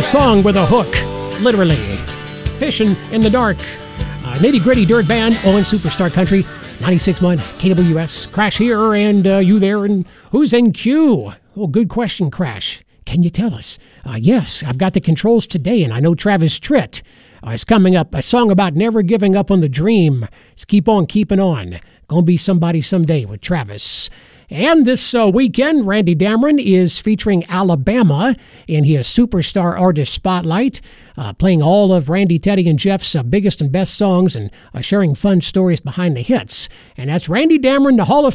song with a hook, literally. Fishing in the dark. Nitty Gritty Dirt Band on Superstar Country, 96.1 KWS. Crash here and you there, and who's in queue? Oh, good question, Crash. Can you tell us? Yes, I've got the controls today, and I know Travis Tritt is coming up. A song about never giving up on the dream. Just keep on keeping on. Gonna be somebody someday with Travis. And this weekend, Randy Dameron is featuring Alabama in his Superstar Artist Spotlight, playing all of Randy, Teddy, and Jeff's biggest and best songs and sharing fun stories behind the hits. And that's Randy Dameron, the Hall of